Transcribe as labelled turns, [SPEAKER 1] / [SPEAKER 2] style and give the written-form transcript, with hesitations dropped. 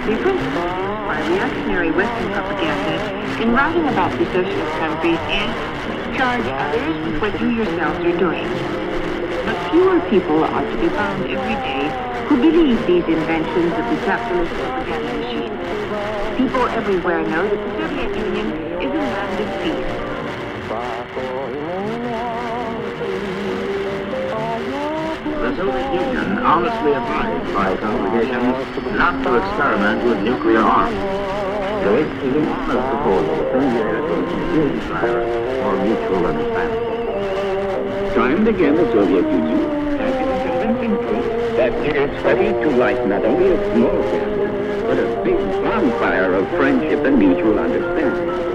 [SPEAKER 1] The principle by reactionary Western propaganda in writing about the socialist countries is charge others with what you yourselves are doing. But fewer people are to be found every day who believe these inventions of the capitalist propaganda machine. People everywhere know that the Soviet Union is a land of peace.
[SPEAKER 2] The Soviet Union honestly advised by congregations not to experiment with nuclear arms. There is enormous support for mutual understanding.
[SPEAKER 3] Time and again, the Soviet Union has given convincing proof that it is ready to light not only a small fire, but a big bonfire of friendship and mutual understanding.